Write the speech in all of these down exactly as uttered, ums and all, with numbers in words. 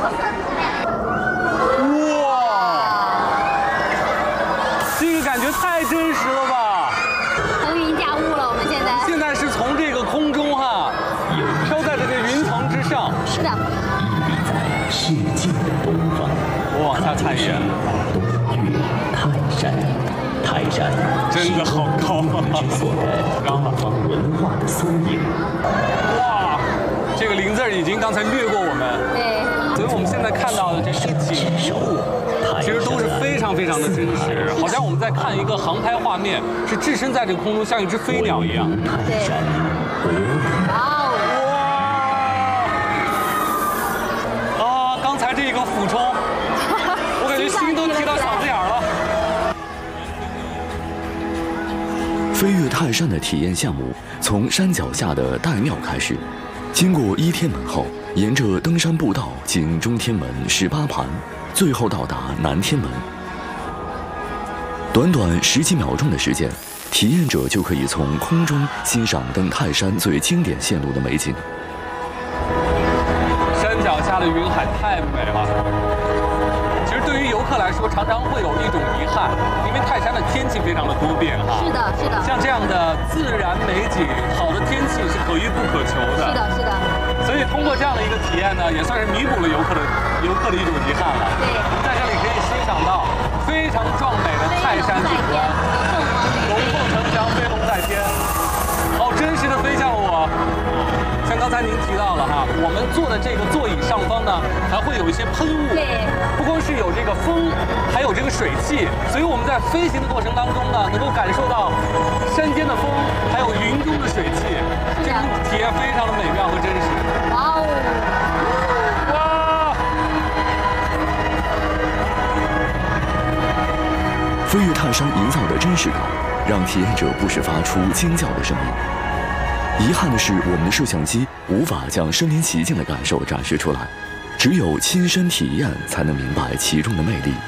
这个感觉太真实了吧！ 腾云驾雾了，我们现在。 现在是从这个空中哈，飘在这个云层之上。 是的。 屹立在世界的东方。 我往下看一眼。 越泰山，泰山真的好高啊！ 之所的东方文化的缩影。 哇，这个林字已经刚才掠过我们。 对。 所以我们现在看到的这些景物，其实都是非常非常的真实，好像我们在看一个航拍画面，是置身在这个空中，像一只飞鸟一样。 对。哇哦！啊，刚才这一个俯冲，我感觉心都提到嗓子眼了。 飞越泰山的体验项目从山脚下的岱庙开始，经过一天门后，沿着登山步道经中天门十八盘，最后到达南天门。短短十几秒钟的时间，体验者就可以从空中欣赏登泰山最经典线路的美景。 山脚下的云海太美了。其实对于游客来说，常常会有一种遗憾，因为泰山的天气非常的多变哈。 是的，是的。 像这样的自然美景，好的天气是可遇不可求的。 是的，是的。 所以通过这样的一个体验呢，也算是弥补了游客的游客的一种遗憾了。 对。 在这里可以欣赏到非常壮美的泰山景观，龙凤呈祥，飞龙在天，好真实的飞向我。像刚才您提到了哈，我们坐的这个座椅上方呢，还会有一些喷雾。 对。 不光是有这个风，还有这个水汽，所以我们在飞行的过程当中呢，能够感受到山间的风，还有云中的水汽，这种体验非常的美妙和真实。 哇哦！ 哇！ 飞越泰山营造的真实感，让体验者不时发出惊叫的声音。遗憾的是，我们的摄像机无法将身临其境的感受展示出来，只有亲身体验才能明白其中的魅力。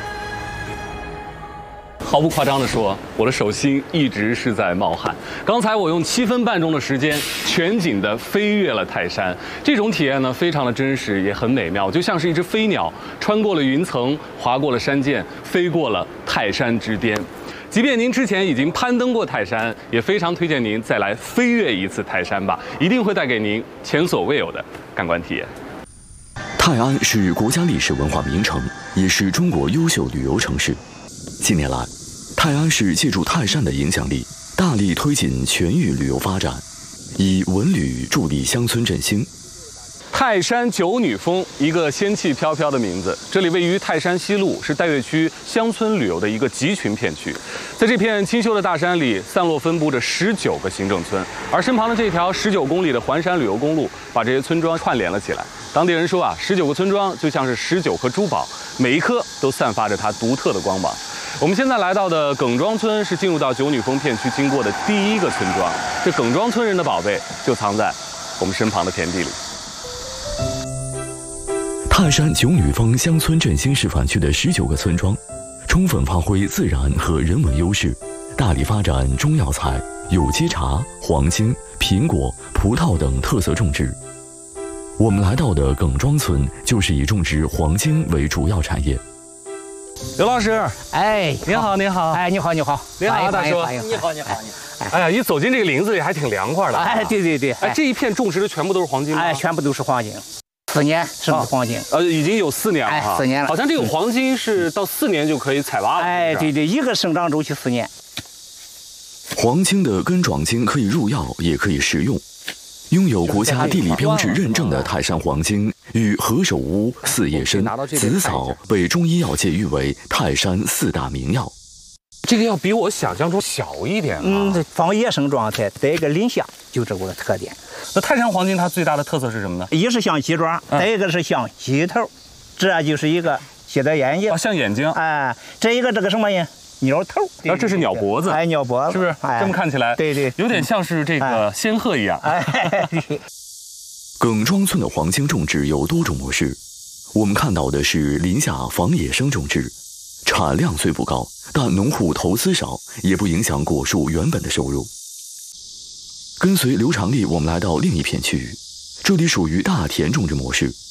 毫不夸张地说，我的手心一直是在冒汗。刚才我用七分半钟的时间，全景的飞越了泰山，这种体验呢，非常的真实，也很美妙，就像是一只飞鸟穿过了云层，划过了山涧，飞过了泰山之巅。即便您之前已经攀登过泰山，也非常推荐您再来飞越一次泰山吧，一定会带给您前所未有的感官体验。 泰安是国家历史文化名城，也是中国优秀旅游城市。近年来，泰安市借助泰山的影响力，大力推进全域旅游发展，以文旅助力乡村振兴。 泰山九女峰，一个仙气飘飘的名字。这里位于泰山西麓，是岱岳区乡村旅游的一个集群片区。在这片清秀的大山里，散落分布着十九个行政村，而身旁的这条十九公里的环山旅游公路，把这些村庄串联了起来。当地人说啊，十九个村庄就像是十九颗珠宝，每一颗都散发着它独特的光芒。我们现在来到的耿庄村是进入到九女峰片区经过的第一个村庄。这耿庄村人的宝贝就藏在我们身旁的田地里。 泰山九女峰乡村振兴示范区的十九个村庄，充分发挥自然和人文优势，大力发展中药材、有机茶、黄金、苹果、葡萄等特色种植。我们来到的耿庄村就是以种植黄金为主要产业。 刘老师， 哎， 您好，您好， 哎，你好，你好， 您好，大叔， 你好，你好，你好。 哎呀，一走进这个林子里还挺凉快的。 哎，对对对， 哎，这一片种植的全部都是黄金吗？ 哎，全部都是黄金。四年是黄金， 呃，已经有四年了哈，四年了。 好像这个黄金是到四年就可以采挖了。 哎，对对，一个生长周期四年。 黄金的根状茎可以入药，也可以食用。拥有国家地理标志认证的泰山黄金，与何首乌、四叶参、紫草被中医药界誉为泰山四大名药。 这个要比我想象中小一点啊。 嗯，放野生状态，再一个林下，就这个特点。 那泰山黄金它最大的特色是什么呢？ 一是像鸡爪，再一个是像鸡头，这就是一个写的眼睛。 啊，像眼睛。 哎，这一个这个什么呀？鸟头。 然后这是鸟脖子。 哎，鸟脖子， 是不是？这么看起来， 对对， 有点像是这个仙鹤一样。 哎。 耿庄村的黄金种植有多种模式，我们看到的是林下仿野生种植，产量虽不高，但农户投资少，也不影响果树原本的收入。跟随刘长丽，我们来到另一片区域，这里属于大田种植模式。